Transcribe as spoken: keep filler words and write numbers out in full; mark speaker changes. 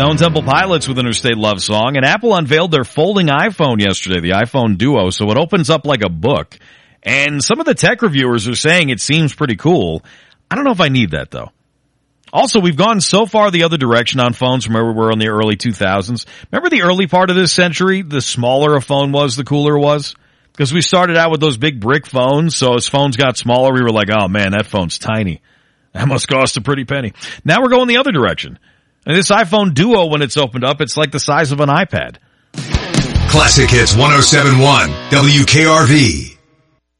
Speaker 1: Stone Temple Pilots with Interstate Love Song. And Apple unveiled their folding iPhone yesterday, the iPhone Duo, so it opens up like a book. And some of the tech reviewers are saying it seems pretty cool. I don't know if I need that, though. Also, we've gone so far the other direction on phones from where we were in the early two thousands. Remember the early part of this century? The smaller a phone was, the cooler it was? Because we started out with those big brick phones, so as phones got smaller, we were like, oh man, that phone's tiny. That must cost a pretty penny. Now we're going the other direction. And this iPhone Duo, when it's opened up, it's like the size of an iPad.
Speaker 2: Classic Hits one oh seven point one, W K R V.